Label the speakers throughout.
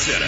Speaker 1: Center.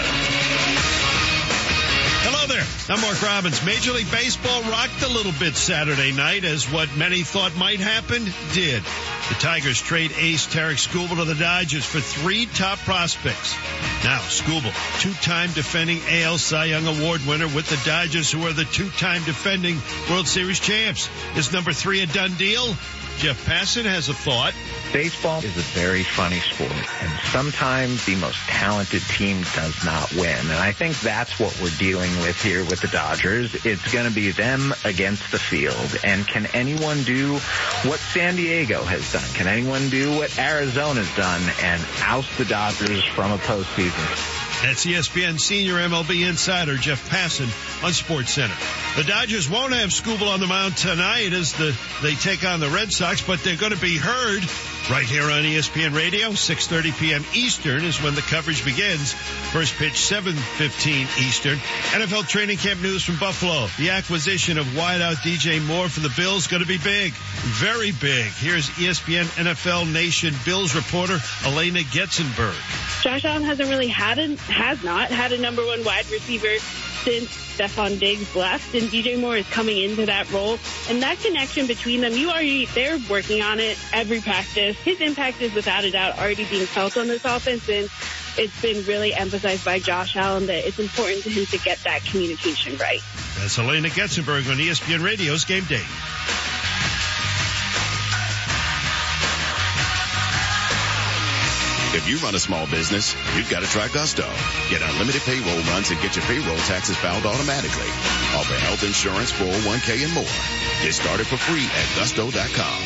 Speaker 2: Hello there. I'm Mark Robbins. Major League Baseball rocked a little bit Saturday night as what many thought might happen did. The Tigers trade ace Tarek Skubal to the Dodgers for 3 top prospects. Now, Skubal, 2-time defending AL Cy Young Award winner with the Dodgers, who are the 2-time defending World Series champs. Is number 3 a done deal? Jeff Passan has a thought.
Speaker 3: Baseball is a very funny sport, and sometimes the most talented team does not win. And I think that's what we're dealing with here with the Dodgers. It's going to be them against the field. And can anyone do what San Diego has done? Can anyone do what Arizona's done and oust the Dodgers from a postseason?
Speaker 2: That's ESPN senior MLB insider Jeff Passan on SportsCenter. The Dodgers won't have Skubal on the mound tonight as they take on the Red Sox, but they're going to be heard right here on ESPN Radio. 6:30 p.m. Eastern is when the coverage begins. First pitch, 7:15 Eastern. NFL training camp news from Buffalo. The acquisition of wideout DJ Moore for the Bills going to be big, very big. Here's ESPN NFL Nation Bills reporter Elena Getzenberg.
Speaker 4: Josh Allen has not had a number one wide receiver since Stephon Diggs left, and DJ Moore is coming into that role. And that connection between them, they're working on it every practice. His impact is without a doubt already being felt on this offense, and it's been really emphasized by Josh Allen that it's important to him to get that communication right.
Speaker 2: That's Elena Getzenberg on ESPN Radio's Game Day.
Speaker 1: If you run a small business, you've got to try Gusto. Get unlimited payroll runs and get your payroll taxes filed automatically. Offer health insurance, 401k, and more. Get started for free at gusto.com.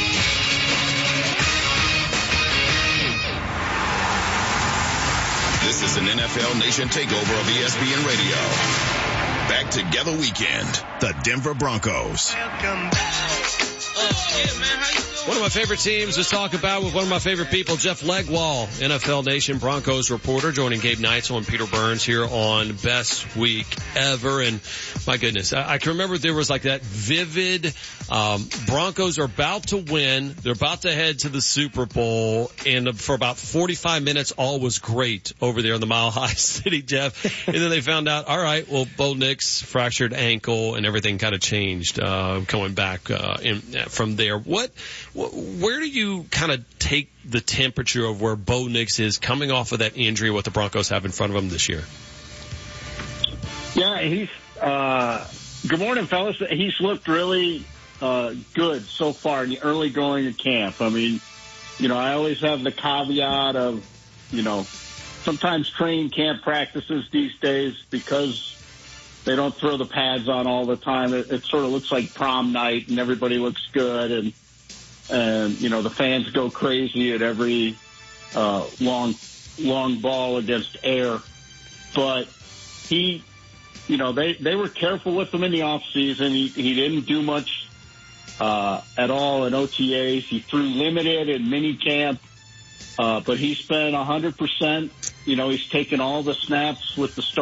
Speaker 1: This is an NFL Nation takeover of ESPN Radio. Back Together Weekend. The Denver Broncos.
Speaker 5: Welcome back. Yeah, man, how you doing?
Speaker 6: One of my favorite teams to talk about with one of my favorite people, Jeff Legwall, NFL Nation Broncos reporter, joining Gabe Neitzel and Peter Burns here on Best Week Ever. And my goodness, I can remember there was like that vivid, Broncos are about to win. They're about to head to the Super Bowl. And for about 45 minutes, all was great over there in the Mile High City, Jeff. And then they found out, all right, well, Bo Nix fractured ankle and everything kind of changed, coming back, from there. Where do you kind of take the temperature of where Bo Nix is coming off of that injury, what the Broncos have in front of them this year?
Speaker 7: Yeah, he's good morning, fellas. He's looked really good so far in the early going of camp. I mean, I always have the caveat of, sometimes training camp practices these days, because they don't throw the pads on all the time. It sort of looks like prom night and everybody looks good, and the fans go crazy at every long ball against air. But he, they were careful with him in the off season. He didn't do much at all in OTAs. He threw limited in mini camp, but he spent 100%. He's taken all the snaps with the